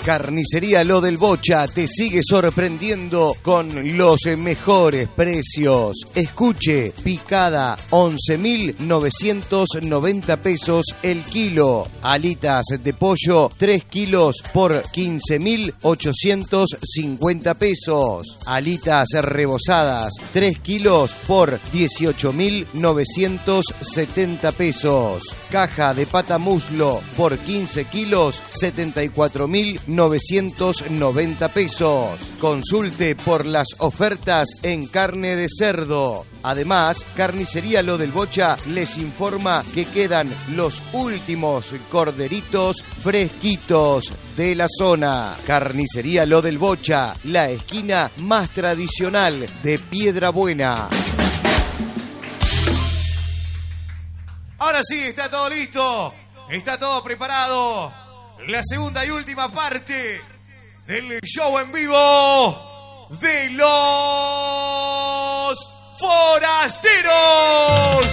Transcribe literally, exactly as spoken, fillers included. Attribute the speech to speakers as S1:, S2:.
S1: Carnicería Lo del Bocha te sigue sorprendiendo con los mejores precios. Escuche, picada once mil novecientos noventa pesos el kilo. Alitas de pollo tres kilos por quince mil ochocientos cincuenta pesos. Alitas rebozadas tres kilos por dieciocho mil novecientos setenta pesos. Caja de pata muslo por quince kilos setenta y cuatro mil novecientos noventa pesos. Consulte por las ofertas en carne de cerdo. Además, Carnicería Lo del Bocha les informa que quedan los últimos corderitos fresquitos de la zona. Carnicería Lo del Bocha, la esquina más tradicional de Piedra Buena. Ahora sí, está todo listo, está todo preparado. La segunda y última parte del show en vivo de los Forasteros.